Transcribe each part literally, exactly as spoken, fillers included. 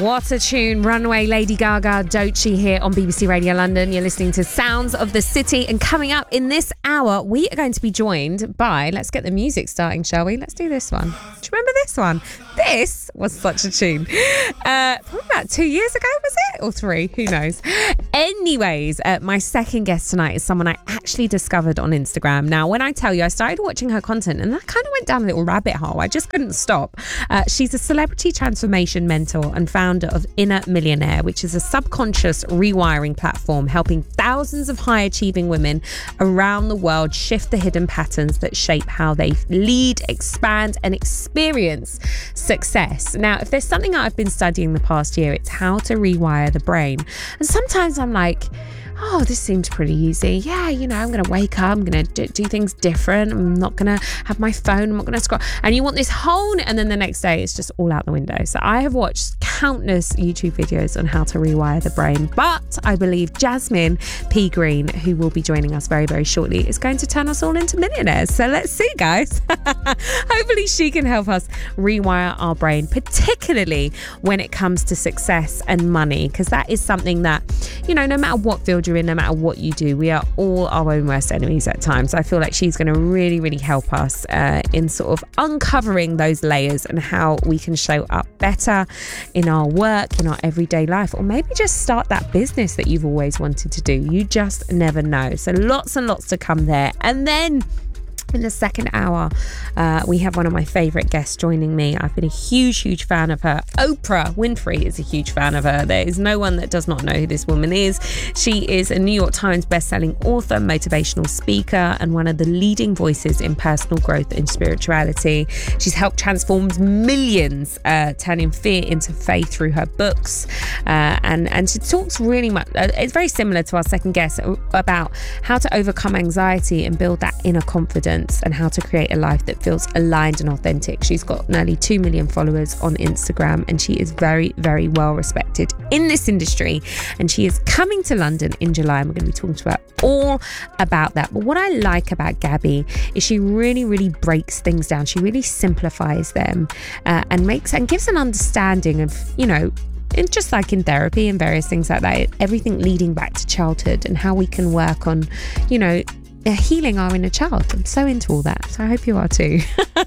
What a tune. Runway, Lady Gaga, Doechii here on B B C Radio London. You're listening to Sounds of the City. And coming up in this hour, we are going to be joined by, let's get the music starting, shall we? Let's do this one. Do you remember this one? This was such a tune. Uh, probably about two years ago, was it? Or three? Who knows? Anyways, uh, my second guest tonight is someone I actually discovered on Instagram. Now, when I tell you, I started watching her content and I kind of went down a little rabbit hole. I just couldn't stop. Uh, she's a celebrity transformation mentor and founder of Inner Millionaire, which is a subconscious rewiring platform helping thousands of high-achieving women around the world shift the hidden patterns that shape how they lead, expand, and experience success. Now, if there's something I've been studying the past year, it's how to rewire the brain. And sometimes I'm like, oh, this seems pretty easy. Yeah, you know, I'm going to wake up, I'm going to do things different. I'm not going to have my phone, I'm not going to scroll. And you want this whole, and then the next day it's just all out the window. So I have watched countless YouTube videos on how to rewire the brain. But I believe Jasmine P. Green, who will be joining us very, very shortly, is going to turn us all into millionaires. So let's see, guys. Hopefully she can help us rewire our brain, particularly when it comes to success and money, because that is something that, you know, no matter what field you're in, no matter what you do, we are all our own worst enemies at times. I feel like she's going to really, really help us uh, in sort of uncovering those layers and how we can show up better in our work, in our everyday life, or maybe just start that business that you've always wanted to do. You just never know. So lots and lots to come there. And then in the second hour, uh, we have one of my favourite guests joining me. I've been a huge, huge fan of her. Oprah Winfrey is a huge fan of her. There is no one that does not know who this woman is. She is a New York Times bestselling author, motivational speaker, and one of the leading voices in personal growth and spirituality. She's helped transform millions, uh, turning fear into faith through her books. Uh, and, and she talks really much, uh, it's very similar to our second guest, about how to overcome anxiety and build that inner confidence, and how to create a life that feels aligned and authentic. She's got nearly two million followers on Instagram, and she is very, very well respected in this industry. And she is coming to London in July, and we're going to be talking to her all about that. But what I like about Gabby is she really, really breaks things down. She really simplifies them uh, and makes and gives an understanding of, you know, and just like in therapy and various things like that, everything leading back to childhood and how we can work on, you know, healing our inner child. I'm so into all that, so I hope you are too.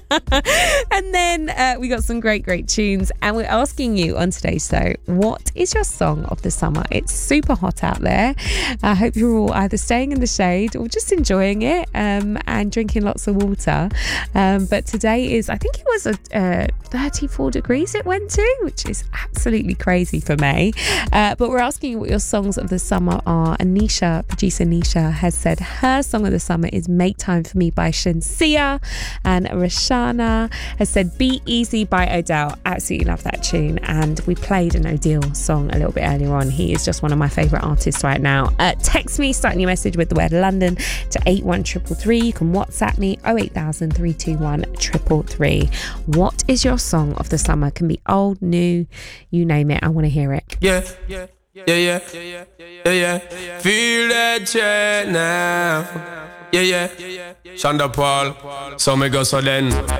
And then uh, we got some great, great tunes, and we're asking you on today's show, what is your song of the summer? It's super hot out there. I hope you're all either staying in the shade or just enjoying it um, and drinking lots of water. Um, but today is, I think it was a uh, thirty-four degrees it went to, which is absolutely crazy for May. Uh, but we're asking you what your songs of the summer are. And Nisha, producer Nisha, has said her song of the summer is Make Time For Me by Shenseea, and Rashana has said Be Easy by Odell. Absolutely love that tune, and we played an Odell song a little bit earlier on. He is just one of my favourite artists right now. Uh, text me, starting your message with the word London to eight one three three three. You can WhatsApp me oh eight thousand, three two one, three three three. What is your song of the summer? Can be old, new, you name it. I want to hear it. Yeah, yeah. Yeah, yeah, yeah, yeah, yeah. Feel that check now. Yeah, yeah. Shonda Paul. So me go so then.